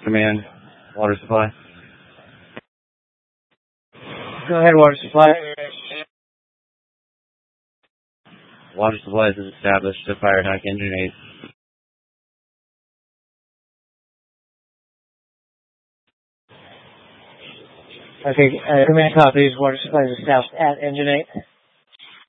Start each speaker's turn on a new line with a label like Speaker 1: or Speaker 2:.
Speaker 1: Command, water supply.
Speaker 2: Go ahead, water supply.
Speaker 1: Water supply is established to fire hack engine
Speaker 2: 8. Okay, command copies. Water supply is established at engine 8.